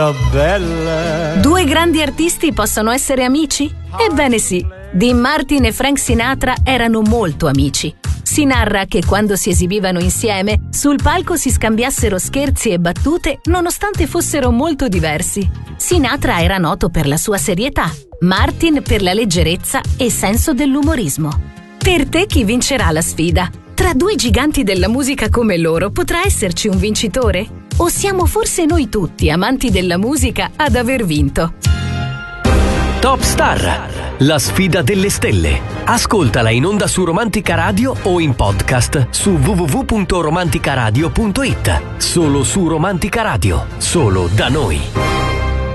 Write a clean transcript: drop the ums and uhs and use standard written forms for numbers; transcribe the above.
Bella. Due grandi artisti possono essere amici? Ebbene sì, Dean Martin e Frank Sinatra erano molto amici. Si narra che quando si esibivano insieme, sul palco si scambiassero scherzi e battute nonostante fossero molto diversi. Sinatra era noto per la sua serietà, Martin per la leggerezza e senso dell'umorismo. Per te chi vincerà la sfida? Tra due giganti della musica come loro potrà esserci un vincitore? O siamo forse noi tutti, amanti della musica, ad aver vinto? Top Star, la sfida delle stelle. Ascoltala in onda su Romantica Radio o in podcast su www.romanticaradio.it. Solo su Romantica Radio, solo da noi.